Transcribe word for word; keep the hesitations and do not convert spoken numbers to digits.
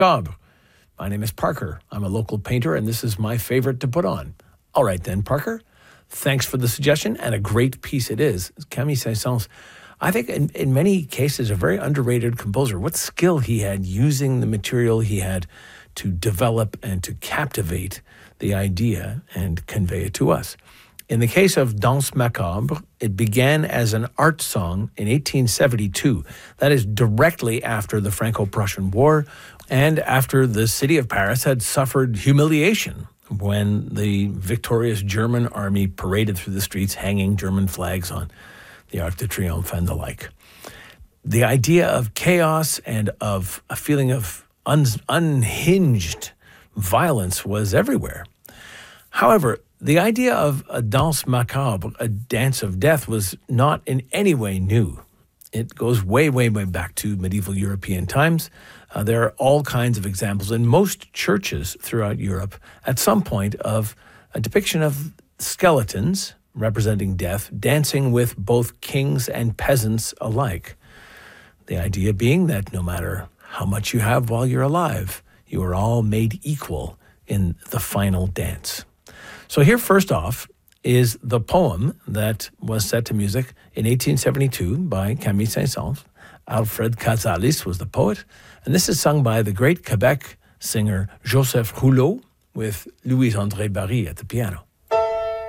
Macabre. My name is Parker. I'm a local painter, and this is my favorite to put on. All right then, Parker. Thanks for the suggestion, and a great piece it is. Camille Saint-Saëns, I think in, in many cases, a very underrated composer. What skill he had using the material he had to develop and to captivate the idea and convey it to us. In the case of Danse Macabre, it began as an art song in eighteen seventy-two. That is directly after the Franco-Prussian War and after the city of Paris had suffered humiliation when the victorious German army paraded through the streets hanging German flags on the Arc de Triomphe and the like. The idea of chaos and of a feeling of un- unhinged violence was everywhere. However, the idea of a danse macabre, a dance of death, was not in any way new. It goes way, way, way back to medieval European times. Uh, there are all kinds of examples in most churches throughout Europe at some point of a depiction of skeletons representing death, dancing with both kings and peasants alike. The idea being that no matter how much you have while you're alive, you are all made equal in the final dance. So here, first off, is the poem that was set to music in eighteen seventy-two by Camille Saint-Saëns. Alfred Cazalis was the poet, and this is sung by the great Quebec singer Joseph Rouleau with Louis-André Barye at the piano.